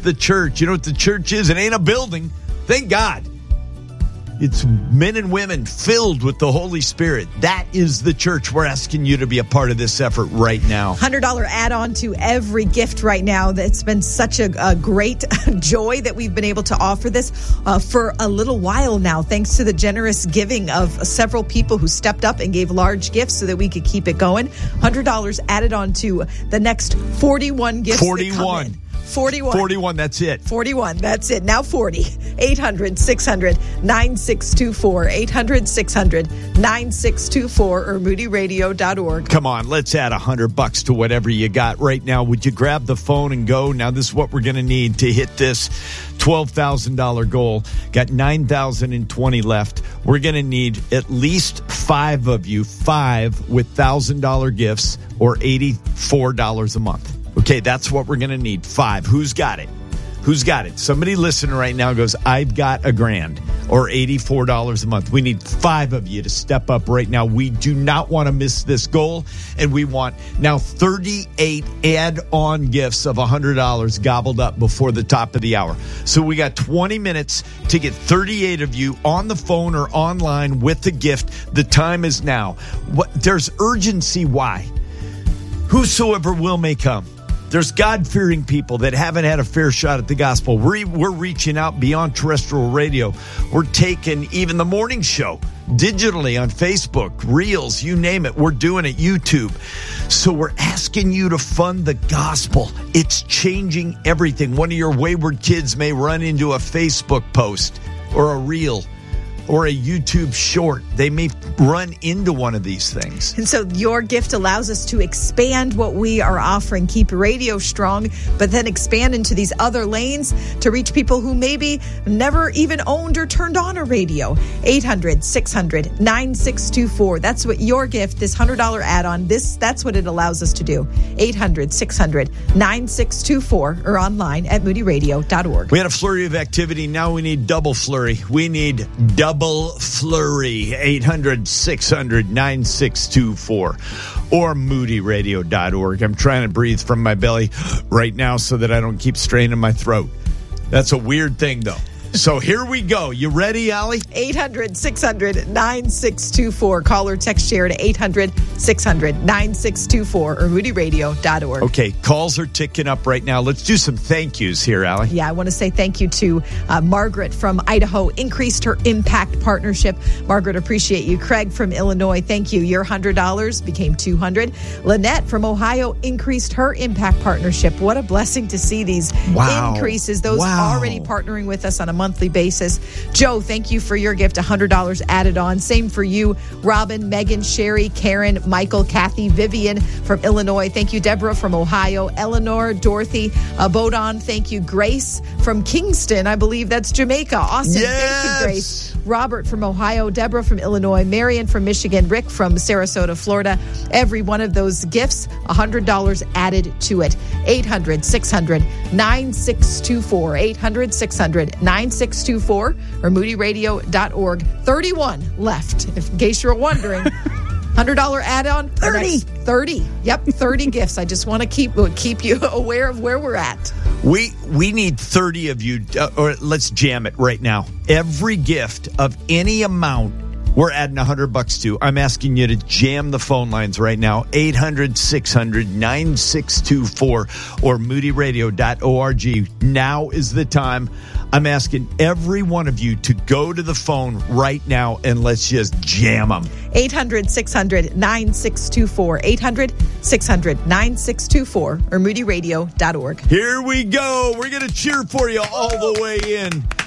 the church. You know what the church is? It ain't a building. Thank God. It's men and women filled with the Holy Spirit. That is the church. We're asking you to be a part of this effort right now. $100 add-on to every gift right now. It's been such a great joy that we've been able to offer this for a little while now, thanks to the generous giving of several people who stepped up and gave large gifts so that we could keep it going. $100 added on to the next 41 gifts. 41. 41, that's it. 41, that's it. Now 40. 800-600-9624. 800-600-9624 or moodyradio.org. Come on, let's add $100 to whatever you got right now. Would you grab the phone and go? Now, this is what we're going to need to hit this $12,000 goal. Got 9,020 left. We're going to need at least 5 of you, 5 with $1,000 gifts or $84 a month. Okay, that's what we're going to need. 5. Who's got it? Who's got it? Somebody listening right now goes, I've got $1,000 or $84 a month. We need 5 of you to step up right now. We do not want to miss this goal. And we want now 38 add-on gifts of $100 gobbled up before the top of the hour. So we got 20 minutes to get 38 of you on the phone or online with the gift. The time is now. There's urgency. Why? Whosoever will may come. There's God-fearing people that haven't had a fair shot at the gospel. We're reaching out beyond terrestrial radio. We're taking even the morning show digitally on Facebook, Reels, you name it. We're doing it, YouTube. So we're asking you to fund the gospel. It's changing everything. One of your wayward kids may run into a Facebook post or a Reel or a YouTube short. They may run into one of these things. And so your gift allows us to expand what we are offering, keep radio strong, but then expand into these other lanes to reach people who maybe never even owned or turned on a radio. 800-600-9624. That's what your gift, this $100 add-on, that's what it allows us to do. 800-600-9624 or online at moodyradio.org. We had a flurry of activity. Now we need double flurry. We need double flurry. 800-600-9624 or moodyradio.org. I'm trying to breathe from my belly right now so that I don't keep straining my throat. That's a weird thing, though. So here we go. You ready, Allie? 800-600-9624. Call or text share to 800-600-9624 or moodyradio.org. Okay, calls are ticking up right now. Let's do some thank yous here, Allie. Yeah, I want to say thank you to Margaret from Idaho. Increased her impact partnership. Margaret, appreciate you. Craig from Illinois, thank you. Your $100 became $200. Lynette from Ohio increased her impact partnership. What a blessing to see these increases. Those already partnering with us on a monthly basis. Joe, thank you for your gift, $100 added on. Same for you, Robin, Megan, Sherry, Karen, Michael, Kathy, Vivian from Illinois. Thank you, Deborah from Ohio, Eleanor, Dorothy, Bodon. Thank you, Grace from Kingston. I believe that's Jamaica. Awesome. Yes. Thank you, Grace. Robert from Ohio, Deborah from Illinois, Marion from Michigan, Rick from Sarasota, Florida. Every one of those gifts, $100 added to it. 800-600-9624. 800-600-9624 or moodyradio.org. 31 left, in case you're wondering. $100 add-on. 30. Yep, 30 gifts. I just want to keep you aware of where we're at. We need 30 of you, or let's jam it right now. Every gift of any amount, we're adding $100 to. I'm asking you to jam the phone lines right now. 800-600-9624 or moodyradio.org. Now is the time. I'm asking every one of you to go to the phone right now and let's just jam them. 800-600-9624. 800-600-9624 or moodyradio.org. Here we go. We're going to cheer for you all the way in.